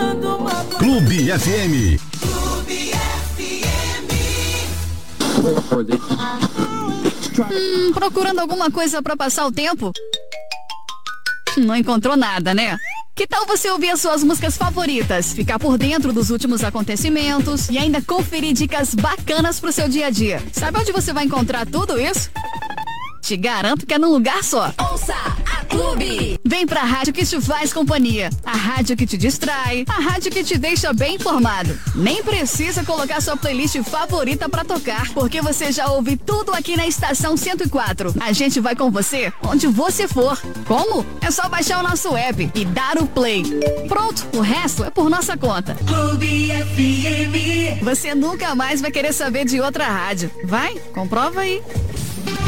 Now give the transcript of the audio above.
Clube FM. Procurando alguma coisa pra passar o tempo? Não encontrou nada, né? Que tal você ouvir as suas músicas favoritas, ficar por dentro dos últimos acontecimentos e ainda conferir dicas bacanas pro seu dia a dia? Sabe onde você vai encontrar tudo isso? Te garanto que é num lugar só. Ouça a Clube! Vem pra rádio que te faz companhia. A rádio que te distrai. A rádio que te deixa bem informado. Nem precisa colocar sua playlist favorita pra tocar, porque você já ouve tudo aqui na Estação 104. A gente vai com você onde você for. Como? É só baixar o nosso app e dar o play. Pronto, o resto é por nossa conta. Clube FM. Você nunca mais vai querer saber de outra rádio. Vai, comprova aí.